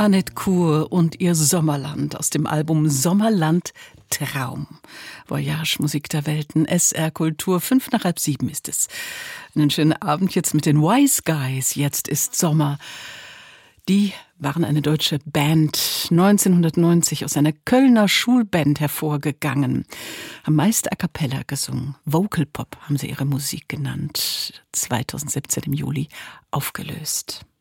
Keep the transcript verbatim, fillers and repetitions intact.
Annette Kur und ihr Sommerland aus dem Album Sommerland Traum. Voyage Musik der Welten, S R Kultur, fünf nach halb sieben ist es. Einen schönen Abend jetzt mit den Wise Guys. Jetzt ist Sommer. Die waren eine deutsche Band, neunzehnhundertneunzig aus einer Kölner Schulband hervorgegangen. Haben meist a cappella gesungen. Vocal Pop haben sie ihre Musik genannt. zweitausendsiebzehn im Juli aufgelöst.